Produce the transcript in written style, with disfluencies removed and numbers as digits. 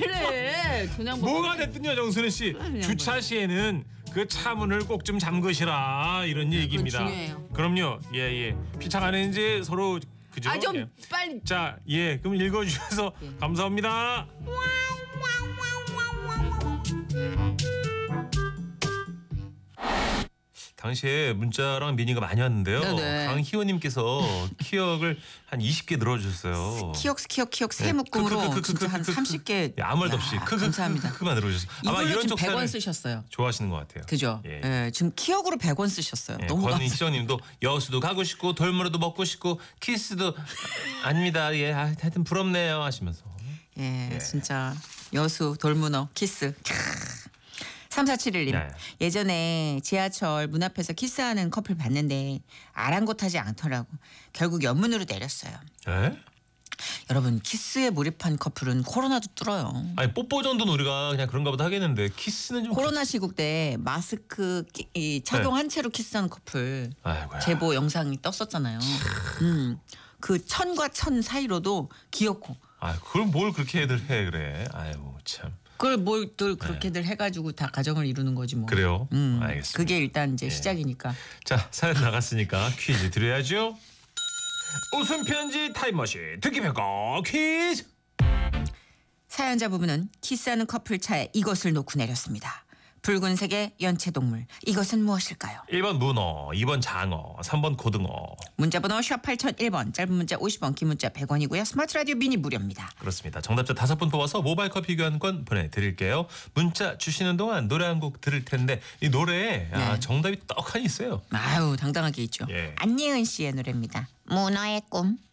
얘기를 해. 그냥 뭐 뭐가 됐든요, 정순혜 씨. 그냥 주차 시에는 그 차문을 꼭 좀 잠그시라 이런 얘기입니다. 중요해요. 그럼요. 예. 피차 안에 이제 서로 그죠? 좀 예. 빨리. 자, 그럼 읽어주셔서 감사합니다. 당시에 문자랑 미니가 많이 왔는데요. 네네. 강희원님께서 키역을 한 20개 늘어주셨어요. 키역 새 묶음으로 진짜 한 30개. 아무 말도 없이 감사합니다. 크만 늘어주셨어요. 아마 이걸로 이런 지금 척 100원 쓰셨어요. 좋아하시는 것 같아요. 그죠? 예. 예, 지금 키역으로 100원 쓰셨어요. 너무 감사해요. 권희정님도 여수도 가고 싶고 돌무로도 먹고 싶고 키스도 아닙니다. 하여튼 부럽네요 하시면서. 예, 진짜 여수 돌문어 키스. 3471님. 네. 예전에 지하철 문 앞에서 키스하는 커플 봤는데 아랑곳하지 않더라고. 결국 연문으로 내렸어요. 에? 여러분 키스에 몰입한 커플은 코로나도 뚫어요. 아니 뽀뽀 정도는 우리가 그냥 그런가 보다 하겠는데 키스는 좀 코로나 시국 때 마스크 착용한 채로 키스하는 커플 아이고야. 제보 영상이 떴었잖아요. 그 천과 천 사이로도 귀엽고 그걸 뭘 그렇게 애들 해 그래. 아이고 참. 그걸 뭘들 그렇게들 해가지고 다 가정을 이루는 거지 뭐. 그래요? 알겠습니다. 그게 일단 이제 시작이니까. 자, 사연 나갔으니까 퀴즈 드려야죠. 웃음 편지 타임머신 듣기 평가 퀴즈. 사연자 부부는 키스하는 커플 차에 이것을 놓고 내렸습니다. 붉은색의 연체동물. 이것은 무엇일까요? 1번 문어, 2번 장어, 3번 고등어. 문자번호 샵 8001번, 짧은 문자 50원, 긴 문자 100원이고요. 스마트 라디오 미니 무료입니다. 그렇습니다. 정답자 5분 뽑아서 모바일 커피 교환권 보내드릴게요. 문자 주시는 동안 노래 한 곡 들을 텐데 이 노래에 정답이 떡하니 있어요. 아유 당당하게 있죠. 예. 안예은 씨의 노래입니다. 문어의 꿈.